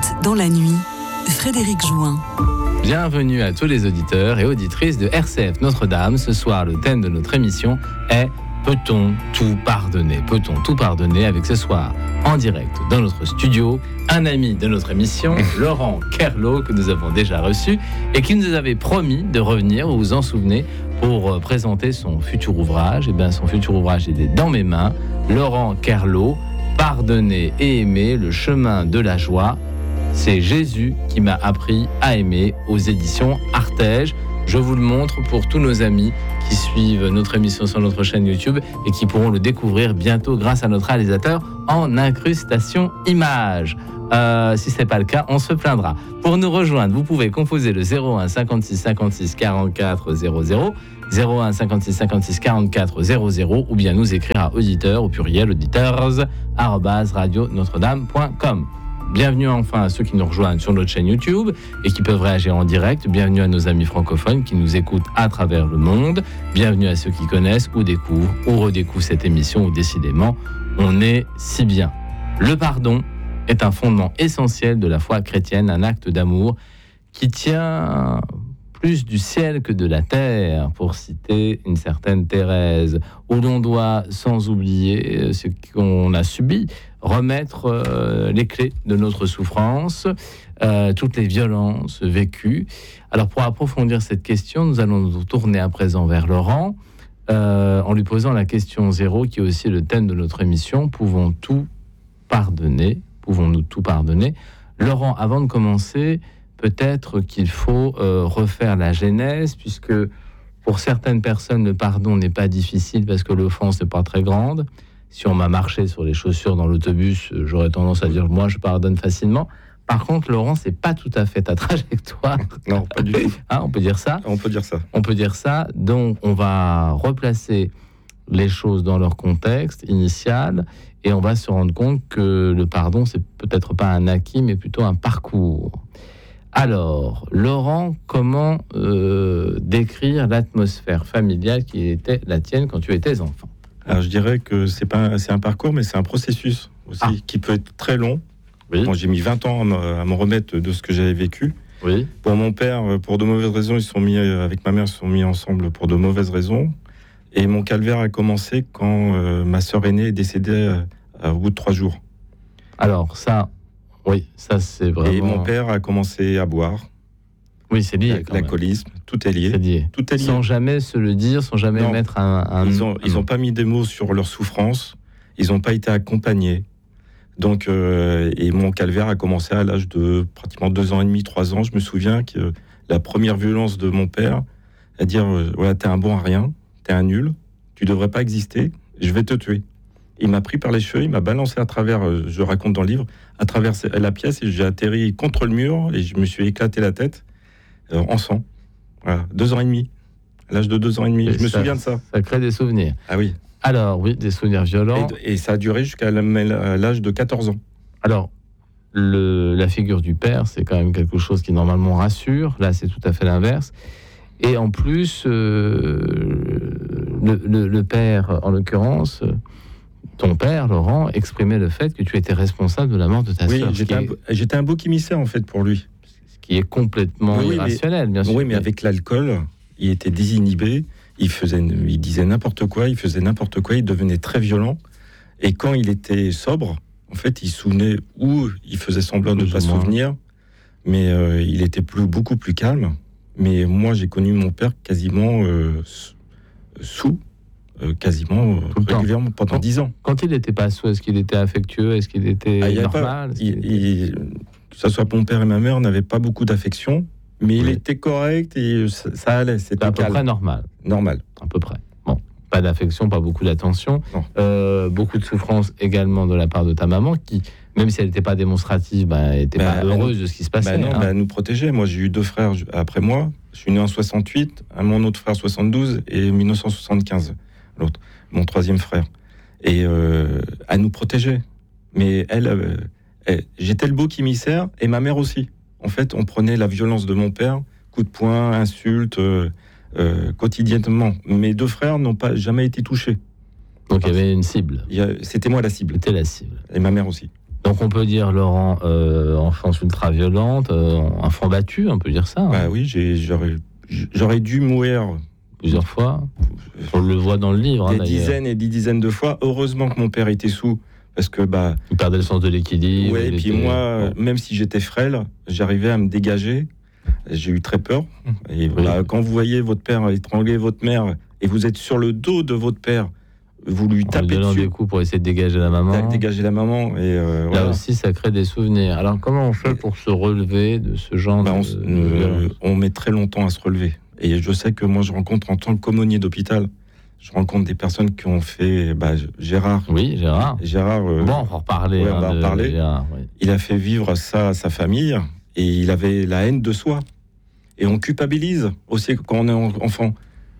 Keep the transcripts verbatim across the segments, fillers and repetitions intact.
dans la nuit, Frédéric Jouin. Bienvenue à tous les auditeurs et auditrices de R C F Notre-Dame. Ce soir, le thème de notre émission est « Peut-on tout pardonner ?» Peut-on tout pardonner avec ce soir, en direct dans notre studio, un ami de notre émission, Laurent Kerlot, que nous avons déjà reçu et qui nous avait promis de revenir, vous vous en souvenez, pour présenter son futur ouvrage. Et bien, son futur ouvrage est dans mes mains. Laurent Kerlot, Pardonner et aimer, le chemin de la joie. C'est Jésus qui m'a appris à aimer, aux éditions Artege. Je vous le montre pour tous nos amis qui suivent notre émission sur notre chaîne YouTube et qui pourront le découvrir bientôt grâce à notre réalisateur en incrustation images. Euh, si ce n'est pas le cas, on se plaindra. Pour nous rejoindre, vous pouvez composer le zéro un cinquante-six cinquante-six quarante-quatre zéro zéro, zéro un cinquante-six cinquante-six quarante-quatre zéro zéro, ou bien nous écrire à auditeur au pluriel auditeurs arobase radio notre dame point com. Bienvenue enfin à ceux qui nous rejoignent sur notre chaîne YouTube et qui peuvent réagir en direct. Bienvenue à nos amis francophones qui nous écoutent à travers le monde. Bienvenue à ceux qui connaissent ou découvrent ou redécouvrent cette émission où décidément on est si bien. Le pardon est un fondement essentiel de la foi chrétienne, un acte d'amour qui tient plus du ciel que de la terre, pour citer une certaine Thérèse, où l'on doit, sans oublier ce qu'on a subi, remettre euh, les clés de notre souffrance, euh, toutes les violences vécues. Alors, pour approfondir cette question, nous allons nous tourner à présent vers Laurent, euh, en lui posant la question zéro, qui est aussi le thème de notre émission. Pouvons tout pardonner? Pouvons-nous tout pardonner? Laurent, avant de commencer, peut-être qu'il faut euh, refaire la genèse, puisque pour certaines personnes, le pardon n'est pas difficile parce que l'offense n'est pas très grande. Si on m'a marché sur les chaussures dans l'autobus, j'aurais tendance à dire moi je pardonne facilement. Par contre, Laurent, c'est pas tout à fait ta trajectoire. Non, pas du tout. Hein, on peut dire ça. On peut dire ça. On peut dire ça. Donc, on va replacer les choses dans leur contexte initial et on va se rendre compte que le pardon, c'est peut-être pas un acquis, mais plutôt un parcours. Alors, Laurent, comment euh, décrire l'atmosphère familiale qui était la tienne quand tu étais enfant? Alors, je dirais que c'est pas c'est un parcours, mais c'est un processus aussi ah. qui peut être très long. Oui. Bon, j'ai mis vingt ans à me, à me remettre de ce que j'avais vécu. Oui. Pour mon père, pour de mauvaises raisons, ils se sont mis avec ma mère, ils se sont mis ensemble pour de mauvaises raisons. Et mon calvaire a commencé quand euh, ma sœur aînée est décédée euh, au bout de trois jours. Alors ça, oui, ça c'est vraiment. Et mon père a commencé à boire. Oui, c'est lié. L'alcoolisme, tout est lié. C'est lié. Tout est lié. Sans jamais se le dire, sans jamais non. mettre un. un ils n'ont un... ils ont pas mis des mots sur leur souffrance. Ils n'ont pas été accompagnés. Donc, euh, et mon calvaire a commencé à l'âge de pratiquement deux ans et demi, trois ans. Je me souviens que la première violence de mon père, à dire euh, voilà, t'es un bon à rien, t'es un nul, tu devrais pas exister, je vais te tuer. Il m'a pris par les cheveux, il m'a balancé à travers, euh, je raconte dans le livre, à travers la pièce et j'ai atterri contre le mur et je me suis éclaté la tête. Euh, en sang, voilà, deux ans et demi, à l'âge de deux ans et demi, et je me ça, souviens de ça. Ça crée des souvenirs. Ah oui. Alors oui, des souvenirs violents. Et, et ça a duré jusqu'à l'âge de quatorze ans. Alors, le, la figure du père, c'est quand même quelque chose qui normalement rassure. Là, c'est tout à fait l'inverse. Et en plus, euh, le, le, le père, en l'occurrence, ton père, Laurent, exprimait le fait que tu étais responsable de la mort de ta oui, sœur. Oui, j'étais, est... j'étais un bouc émissaire en fait pour lui. Qui est complètement oui, irrationnel, mais, bien sûr. Oui, mais avec l'alcool, il était désinhibé, il, faisait, il disait n'importe quoi, il faisait n'importe quoi, il devenait très violent. Et quand il était sobre, en fait, il se souvenait ou il faisait semblant de ne pas se souvenir, mais euh, il était plus, beaucoup plus calme. Mais moi, j'ai connu mon père quasiment euh, sous, euh, quasiment euh, régulièrement pendant dix ans. Quand il n'était pas sous, est-ce qu'il était affectueux? Est-ce qu'il était ah, normal? Pas, il, il, que ce soit mon père et ma mère, n'avaient pas beaucoup d'affection, mais oui. il était correct et ça, ça allait. C'était à peu calme. près normal. Normal. À peu près. Bon, pas d'affection, pas beaucoup d'attention. Euh, beaucoup de souffrance également de la part de ta maman, qui, même si elle n'était pas démonstrative, bah, elle n'était bah, pas heureuse de ce qui se passait. Bah non, hein. bah, elle nous protégeait. Moi, j'ai eu deux frères après moi. Je suis né en soixante-huit, mon autre frère soixante-douze et dix-neuf cent soixante-quinze, l'autre, mon troisième frère. Et euh, elle nous protégeait. Mais elle... Euh, Et j'étais le bouc émissaire et ma mère aussi. En fait, on prenait la violence de mon père, coups de poing, insultes, euh, euh, quotidiennement. Mes deux frères n'ont pas jamais été touchés. Donc il y avait une cible. Il y a, c'était moi la cible. C'était la cible. Et ma mère aussi. Donc on peut dire, Laurent, euh, enfance ultra-violente, euh, enfant battu, on peut dire ça. Hein. Bah oui, j'ai, j'aurais, j'aurais dû mourir Plusieurs fois. On le voit dans le livre. Des hein, dizaines et des dizaines de fois. Heureusement que mon père était sous, parce que bah. Il perdait le sens de l'équilibre. Ouais, et puis était... moi, bon. même si j'étais frêle, j'arrivais à me dégager. J'ai eu très peur. Et oui. bah, quand vous voyez votre père étrangler votre mère et vous êtes sur le dos de votre père, vous lui tapez dessus. des coups pour essayer de dégager la maman. Dégager la maman. Et euh, Là voilà. aussi, ça crée des souvenirs. Alors, comment on fait pour se relever de ce genre bah, de... on, euh, on met très longtemps à se relever. Et je sais que moi, je rencontre en tant qu'aumônier d'hôpital, je rencontre des personnes qui ont fait... Bah, Gérard. Oui, Gérard. Gérard euh, bon, on va en reparler. Ouais, hein, on va en de, reparler. De Gérard, oui. Il a fait vivre ça à sa famille et il avait la haine de soi. Et on culpabilise aussi quand on est enfant.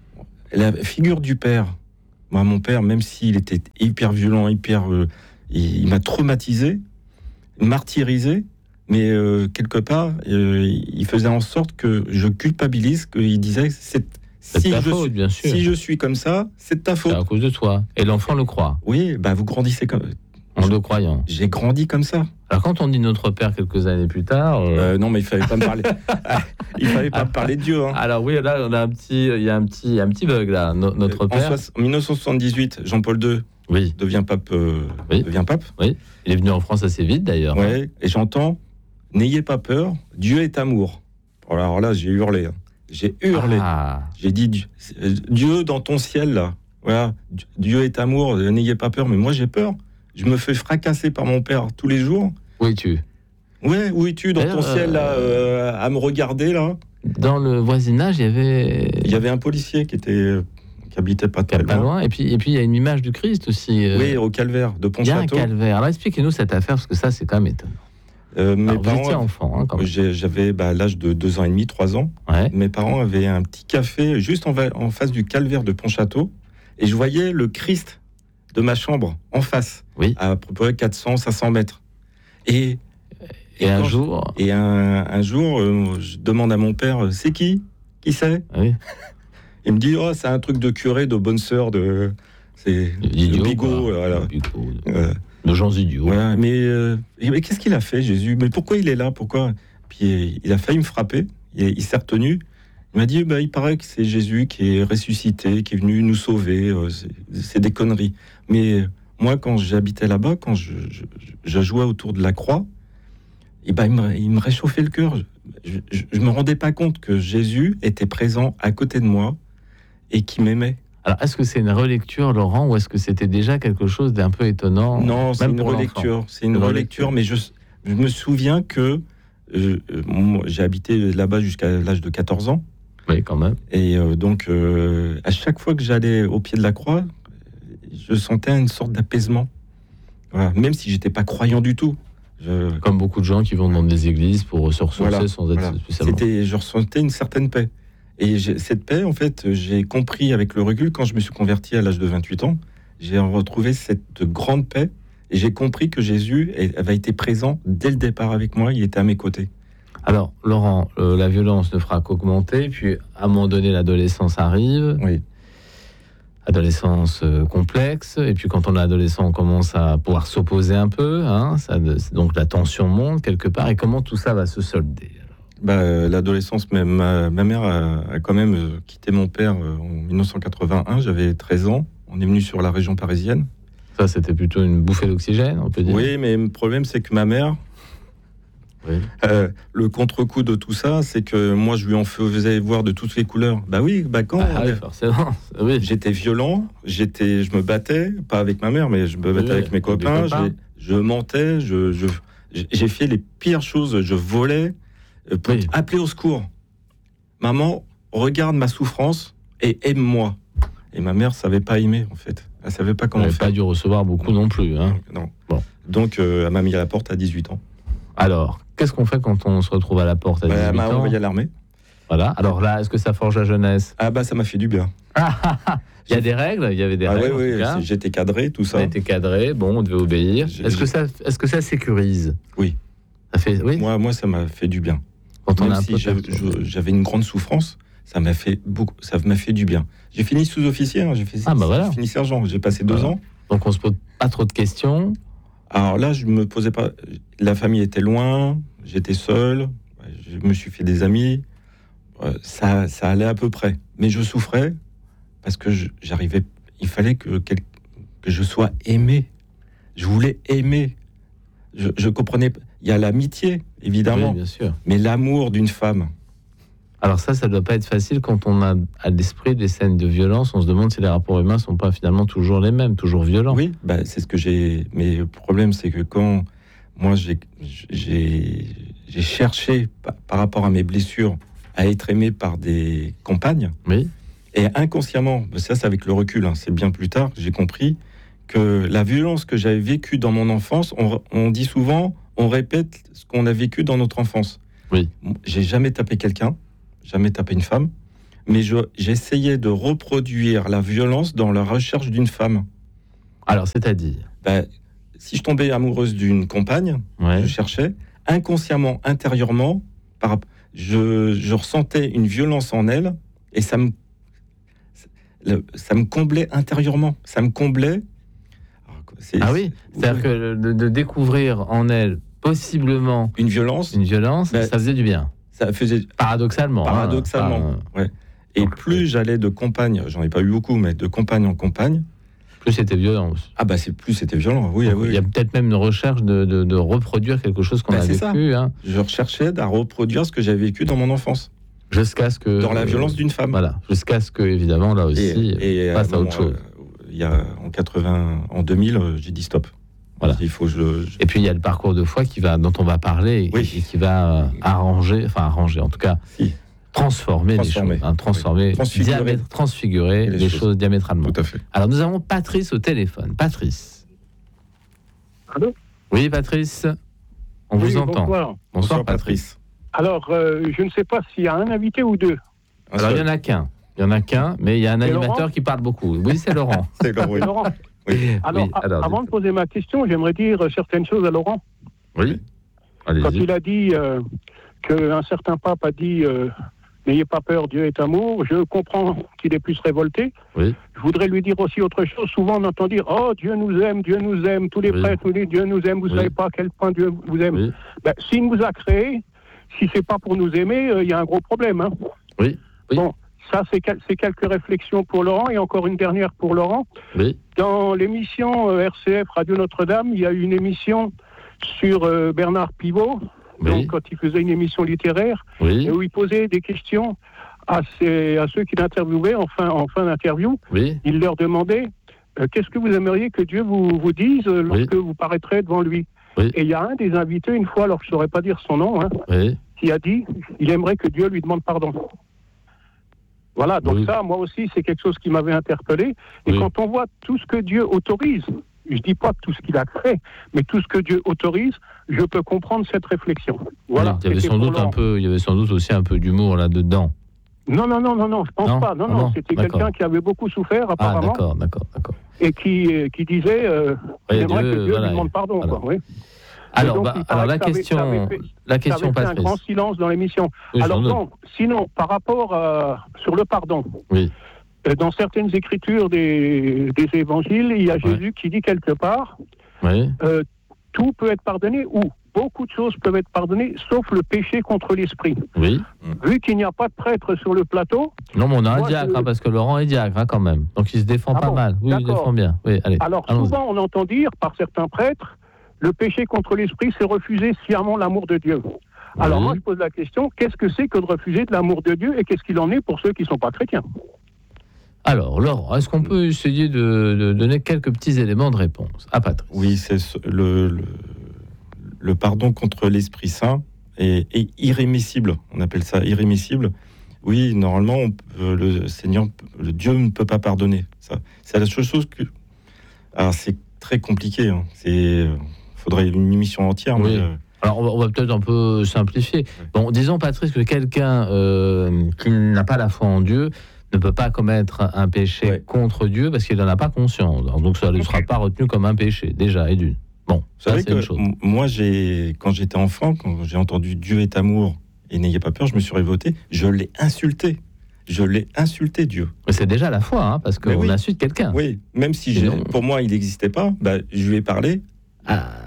La figure du père, moi, mon père, même s'il était hyper violent, hyper, euh, il, il m'a traumatisé, martyrisé, mais euh, quelque part, euh, il faisait en sorte que je culpabilise, qu'il disait, c'est, c'est si, ta je faute, suis, bien sûr. si je suis comme ça, c'est de ta faute. C'est à cause de toi. Et l'enfant le croit. Oui, bah vous grandissez comme... En le croyant. J'ai grandi comme ça. Alors quand on dit notre père quelques années plus tard... Euh... Euh, non, mais il fallait pas me parler... il fallait pas me parler de Dieu. Hein. Alors oui, là, on a un petit, il y a un petit, un petit bug là. No, notre euh, père... En, so- en dix-neuf cent soixante-dix-huit, Jean-Paul deux oui. devient pape. Euh, oui. devient pape. Oui. Il est venu en France assez vite d'ailleurs. Ouais, et j'entends, n'ayez pas peur, Dieu est amour. Alors là, j'ai hurlé. Hein. J'ai hurlé. Ah. J'ai dit, Dieu dans ton ciel, là. Voilà, Dieu est amour, n'ayez pas peur. Mais moi, j'ai peur. Je me fais fracasser par mon père tous les jours. Où es-tu ? Ouais, où es-tu dans D'ailleurs, ton ciel, là, euh... euh, à me regarder, là ? Dans le voisinage, il y avait... Il y avait un policier qui était... qui habitait pas très pas loin. loin. Et puis, et puis, il y a une image du Christ aussi. Euh... Oui, au calvaire de Pontchâteau. Il y a un calvaire. Alors, expliquez-nous cette affaire, parce que ça, c'est quand même étonnant. Euh, mes Alors, parents, vous étiez enfant, hein, quand même. J'avais bah, l'âge de deux ans et demi, trois ans. Ouais. Mes parents avaient un petit café juste en, va- en face du calvaire de Pontchâteau. Et je voyais le Christ de ma chambre en face, oui. à peu près quatre cents, cinq cents mètres. Et, et, et un jour... Je, et un, un jour, euh, je demande à mon père, c'est qui ? Qui c'est ? Oui. Il me dit, oh, c'est un truc de curé, de bonne sœur, de... C'est le bigot, voilà. Le bigot, de... Euh, de gens idiots. Ouais, mais, euh, mais qu'est-ce qu'il a fait, Jésus ? Mais pourquoi il est là ? Pourquoi ? Puis il a failli me frapper. Il, il s'est retenu. Il m'a dit, bah, il paraît que c'est Jésus qui est ressuscité, qui est venu nous sauver. Euh, c'est, c'est des conneries. Mais moi, quand j'habitais là-bas, quand je, je, je jouais autour de la croix, et ben, il, me, il me réchauffait le cœur. Je ne me rendais pas compte que Jésus était présent à côté de moi et qui m'aimait. Alors, est-ce que c'est une relecture, Laurent, ou est-ce que c'était déjà quelque chose d'un peu étonnant ? Non, c'est une relecture. C'est une, une relecture, relecture, mais je, je me souviens que euh, moi, j'ai habité là-bas jusqu'à l'âge de quatorze ans. Oui, quand même. Et euh, donc, euh, à chaque fois que j'allais au pied de la croix, je sentais une sorte d'apaisement. Voilà. Même si j'étais pas croyant du tout. Je... Comme beaucoup de gens qui vont dans des églises pour se ressourcer voilà, sans être voilà. spécialement... C'était, je ressentais une certaine paix. Et j'ai, cette paix, en fait, j'ai compris avec le recul, quand je me suis converti à l'âge de vingt-huit ans, j'ai retrouvé cette grande paix. Et j'ai compris que Jésus avait été présent dès le départ avec moi. Il était à mes côtés. Alors, Laurent, euh, la violence ne fera qu'augmenter, puis à un moment donné, l'adolescence arrive. Oui. Adolescence euh, complexe, et puis quand on est adolescent, on commence à pouvoir s'opposer un peu, hein, ça, donc la tension monte quelque part, et comment tout ça va se solder alors ? Bah, euh, l'adolescence, ma, ma, ma mère a, a quand même euh, quitté mon père euh, en dix-neuf cent quatre-vingt-un, j'avais treize ans, on est venu sur la région parisienne. Ça, c'était plutôt une bouffée d'oxygène, on peut dire ? Oui, mais le problème, c'est que ma mère... Oui. Euh, le contre-coup de tout ça, c'est que moi, je lui en faisais voir de toutes les couleurs. Bah oui, bah quand ah, oui, forcément. Oui. J'étais violent, j'étais, je me battais, pas avec ma mère, mais je me battais oui, avec mes copains. copains. Je mentais, je, je, j'ai fait les pires choses. Je volais pour oui. appeler au secours. Maman, regarde ma souffrance et aime-moi. Et ma mère savait pas aimer, en fait. Elle savait pas comment faire. Elle faire. n'a pas dû recevoir beaucoup non plus. Hein. Non. Bon. Donc, euh, elle m'a mis à la porte à dix-huit ans. Alors, qu'est-ce qu'on fait quand on se retrouve à la porte à dix-huit ans ? Elle m'a envoyé à l'armée. Voilà. Alors là, est-ce que ça forge la jeunesse ? Ah bah, ça m'a fait du bien. Il y a des règles, il y avait des ah règles. Oui, en tout cas. J'étais cadré, tout ça. On était cadré, bon, on devait obéir. J'ai, est-ce que ça, est-ce que ça sécurise ? Oui. Ça fait, oui. Moi, moi, ça m'a fait du bien. Quand on Même a un si peu j'avais, j'avais une grande souffrance, ça m'a fait beaucoup, ça m'a fait du bien. J'ai fini sous-officier, hein, j'ai fait, ah bah voilà. J'ai fini sergent, j'ai passé deux voilà. ans. Donc on se pose pas trop de questions. Alors là, je me posais pas. La famille était loin, j'étais seul, je me suis fait des amis. Ça, ça allait à peu près. Mais je souffrais parce que je, j'arrivais. Il fallait que, que, que je sois aimé. Je voulais aimer. Je, je comprenais. Il y a l'amitié, évidemment. Oui, bien sûr. Mais l'amour d'une femme. Alors ça, ça doit pas être facile quand on a à l'esprit des scènes de violence. On se demande si les rapports humains sont pas finalement toujours les mêmes, toujours violents. Oui, bah, c'est ce que j'ai. Mais le problème, c'est que quand moi j'ai j'ai, j'ai cherché par, par rapport à mes blessures à être aimé par des compagnes. Oui. Et inconsciemment, ça c'est avec le recul, hein, c'est bien plus tard que j'ai compris que la violence que j'avais vécue dans mon enfance, on, on dit souvent, on répète ce qu'on a vécu dans notre enfance. Oui. J'ai jamais tapé quelqu'un, jamais tapé une femme, mais je, j'essayais de reproduire la violence dans la recherche d'une femme. Alors, c'est-à-dire ben, si je tombais amoureuse d'une compagne, ouais. je cherchais, inconsciemment, intérieurement, par, je, je ressentais une violence en elle, et ça me ça me comblait intérieurement, ça me comblait. C'est, ah oui, c'est-à-dire ouais. que de, de découvrir en elle possiblement une violence, une violence, ben, ça faisait du bien. Ça faisait paradoxalement. Paradoxalement, hein, pas, ouais. Et donc, plus oui. j'allais de compagne, j'en ai pas eu beaucoup, mais de compagne en compagne, plus c'était violent aussi. Ah bah c'est plus c'était violent. Oui, donc, oui. Il y a peut-être même une recherche de, de, de reproduire quelque chose qu'on ben, a vécu. Hein. Je recherchais à reproduire ce que j'avais vécu dans mon enfance. Jusqu'à ce que dans la violence euh, d'une femme. Voilà, jusqu'à ce que évidemment là aussi et, et passe euh, à autre bon, chose. Il euh, y a en quatre-vingts, en deux mille, euh, j'ai dit stop. Voilà. Il faut je, je... Et puis il y a le parcours de foi qui va, dont on va parler oui. et, et qui va euh, arranger, enfin arranger, en tout cas si. transformer, transformer les choses, hein, transformer, oui. transfigurer, diamètre, transfigurer les, les choses. choses diamétralement. Tout à fait. Alors nous avons Patrice au téléphone. Patrice. Allô ? Oui, Patrice. On oui, vous entend. Bonsoir, bonsoir, bonsoir Patrice. Alors, euh, je ne sais pas s'il y a un invité ou deux. Alors, il n'y en a qu'un. Il y en a qu'un, mais il y a un c'est animateur Laurent qui parle beaucoup. Oui, c'est Laurent. c'est Laurent. Oui. Laurent. Oui. Alors, oui, alors avant de poser ma question, j'aimerais dire certaines choses à Laurent. Oui. Allez-y. Quand il a dit euh, qu'un certain pape a dit euh, « N'ayez pas peur, Dieu est amour », je comprends qu'il est plus révolté. Oui. Je voudrais lui dire aussi autre chose. Souvent, on entend dire « Oh, Dieu nous aime, Dieu nous aime ». Tous les oui. prêtres nous disent « Dieu nous aime, vous ne oui. savez pas à quel point Dieu vous aime oui. ». Ben, s'il nous a créés, si c'est pas pour nous aimer, il euh, y a un gros problème. Hein. Oui. oui. Bon, ça, c'est, quel- c'est quelques réflexions pour Laurent. Et encore une dernière pour Laurent. Oui. Dans l'émission euh, R C F Radio Notre-Dame, il y a eu une émission sur euh, Bernard Pivot, oui. donc, quand il faisait une émission littéraire, oui. et où il posait des questions à, ces, à ceux qui l'interviewaient en fin, en fin d'interview. Oui. Il leur demandait euh, qu'est-ce que vous aimeriez que Dieu vous, vous dise euh, lorsque oui. vous paraîtrez devant lui. Oui. Et il y a un des invités, une fois, alors je ne saurais pas dire son nom, hein, Oui. qui a dit il aimerait que Dieu lui demande pardon. Voilà, donc oui. ça, moi aussi, c'est quelque chose qui m'avait interpellé. Et oui. quand on voit tout ce que Dieu autorise, je ne dis pas tout ce qu'il a créé, mais tout ce que Dieu autorise, je peux comprendre cette réflexion. Voilà. Oui, il y avait sans doute un peu, il y avait sans doute aussi un peu d'humour là-dedans. Non, non, non, non, non, je pense non pas. Non, ah non, non, c'était d'accord. quelqu'un qui avait beaucoup souffert, apparemment. Ah, d'accord, d'accord, d'accord. Et qui, euh, qui disait euh, oui, il aimerait Dieu, que Dieu voilà, lui demande pardon. voilà. Quoi, oui. Alors, donc, bah, il alors la paraît que question, ça avait- ça avait fait- la question, Ça avait fait un Patrice. grand silence dans l'émission. Oui, Alors sans doute. bon, sinon, par rapport à, sur le pardon, Oui. euh, dans certaines écritures des, des évangiles, il y a Ouais. Jésus qui dit quelque part, Oui. euh, tout peut être pardonné ou beaucoup de choses peuvent être pardonnées, sauf le péché contre l'esprit. Oui. Vu qu'il n'y a pas de prêtre sur le plateau, Non, mais on a un Moi, diacre, je- hein, parce que Laurent est diacre hein, quand même. Donc il se défend Ah pas bon, mal. Oui, il se d'accord. défend bien. Oui, allez. alors allons-y. souvent on entend dire par certains prêtres, le péché contre l'esprit, c'est refuser sciemment l'amour de Dieu. Alors Oui. moi je pose la question, qu'est-ce que c'est que de refuser de l'amour de Dieu et qu'est-ce qu'il en est pour ceux qui ne sont pas chrétiens? Alors, Laurent, est-ce qu'on peut essayer de, de donner quelques petits éléments de réponse à Patrice? Oui, c'est ce- le, le, le pardon contre l'Esprit Saint est, est irrémissible. On appelle ça irrémissible. Oui, normalement, on peut- le Seigneur, le Dieu ne peut pas pardonner. Ça, c'est la seule chose que. Alors, c'est très compliqué. Hein. C'est, faudrait une émission entière. Oui. Mais, euh, Alors, on va, on va peut-être un peu simplifier. Bon, disons, Patrice, que quelqu'un euh, qui n'a pas la foi en Dieu ne peut pas commettre un péché Ouais. contre Dieu parce qu'il n'en a pas conscience. Alors, donc, ça ne sera pas retenu comme un péché, déjà, et d'une. Bon, Vous ça, savez c'est une que chose. m- moi, j'ai, quand j'étais enfant, quand j'ai entendu Dieu est amour et n'ayez pas peur, je me suis révolté. Je l'ai insulté. Je l'ai insulté, Dieu. Mais c'est déjà la foi, hein, parce Mais qu'on oui. insulte quelqu'un. Oui, même si Et j'ai- non. pour moi, il n'existait pas, bah, je lui ai parlé. Ah,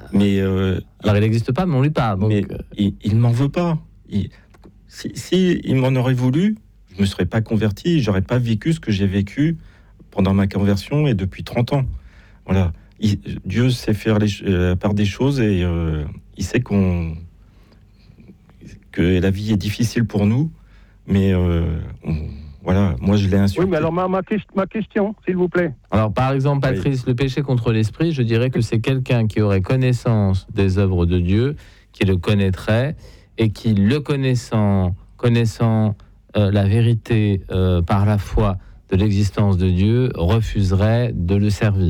Mais euh, alors il n'existe pas, mais on lui parle. Donc... Mais il, il m'en veut pas. Il, si, si il m'en aurait voulu, je me serais pas converti, j'aurais pas vécu ce que j'ai vécu pendant ma conversion et depuis trente ans. Voilà. Il, Dieu sait faire les, la part des choses et euh, il sait qu'on que la vie est difficile pour nous, mais euh, on, voilà, moi je l'ai insulté. Oui, mais alors ma, ma, ma question, s'il vous plaît. Alors par exemple, Patrice, oui. Le péché contre l'esprit, je dirais que c'est quelqu'un qui aurait connaissance des œuvres de Dieu, qui le connaîtrait et qui, le connaissant, connaissant euh, la vérité euh, par la foi de l'existence de Dieu, refuserait de le servir.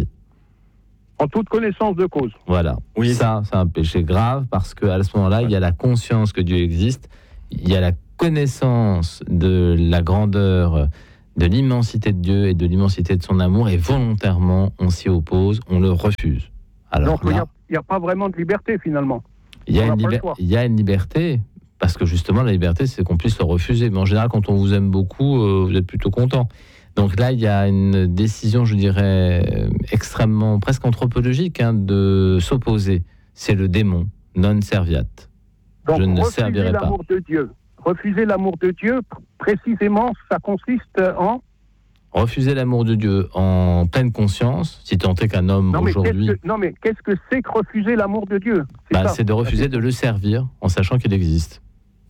En toute connaissance de cause. Voilà. Oui, ça, c'est un péché grave parce qu'à ce moment-là, ouais. il y a la conscience que Dieu existe, il y a la connaissance de la grandeur, de l'immensité de Dieu et de l'immensité de son amour, et volontairement, on s'y oppose, on le refuse. Alors, donc, il n'y a, a pas vraiment de liberté, finalement. Il y, a une liber- il y a une liberté, parce que justement, la liberté, c'est qu'on puisse le refuser. Mais en général, quand on vous aime beaucoup, euh, vous êtes plutôt content. Donc là, il y a une décision, je dirais, extrêmement, presque anthropologique, hein, de s'opposer. C'est le démon, non serviat. Donc, je ne servirai pas. L'amour de Dieu. Refuser l'amour de Dieu, précisément, ça consiste en... Refuser l'amour de Dieu en pleine conscience, si tant est qu'un homme non, mais aujourd'hui... Que, non, mais qu'est-ce que c'est que refuser l'amour de Dieu ? C'est, bah, c'est de refuser de le servir en sachant qu'il existe.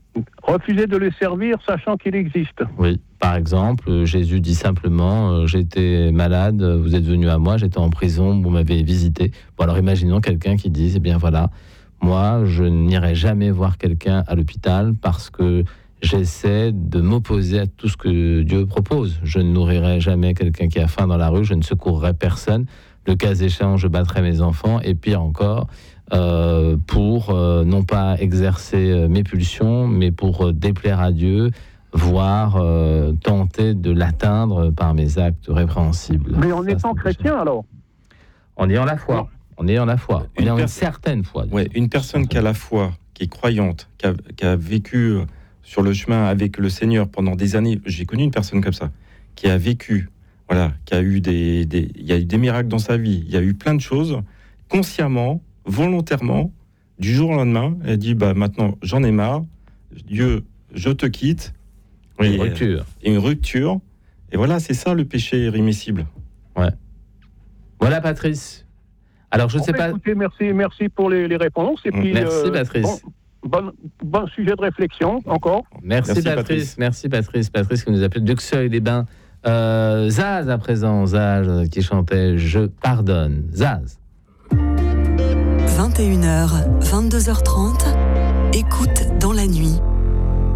Refuser de le servir, sachant qu'il existe. Oui, par exemple, Jésus dit simplement euh, « J'étais malade, vous êtes venu à moi, j'étais en prison, vous m'avez visité. » Bon, alors imaginons quelqu'un qui dit « Eh bien voilà, moi, je n'irai jamais voir quelqu'un à l'hôpital parce que j'essaie de m'opposer à tout ce que Dieu propose. Je ne nourrirai jamais quelqu'un qui a faim dans la rue, je ne secourrai personne. Le cas échéant, je battrai mes enfants. Et pire encore, euh, pour euh, non pas exercer euh, mes pulsions, mais pour euh, déplaire à Dieu, voire euh, tenter de l'atteindre par mes actes répréhensibles. » Mais en étant chrétien, alors ? En ayant la foi. Non. En ayant la foi. En une, ayant per- une certaine foi. Ouais, une personne qui a la foi, qui est croyante, qui a, qui a vécu sur le chemin avec le Seigneur pendant des années. J'ai connu une personne comme ça, qui a vécu, voilà, qui a eu des, des, il y a eu des miracles dans sa vie. Il y a eu plein de choses, consciemment, volontairement, du jour au lendemain. Elle dit, bah maintenant, j'en ai marre. Dieu, je te quitte. Oui, une rupture. Et une rupture. Et voilà, c'est ça le péché irrémissible. Ouais. Voilà, Patrice. Alors, je ne sais bah, pas... Écoutez, merci, merci pour les, les réponses. Et puis, merci, euh, Patrice. Bon, bon, bon sujet de réflexion, encore. Merci, merci Patrice. Patrice. Merci, Patrice. Patrice qui nous appelle d'Uxeuil-les-Bains. Euh, Zaz, à présent. Zaz qui chantait « Je pardonne ». Zaz. vingt et une heures, vingt-deux heures trente. Écoute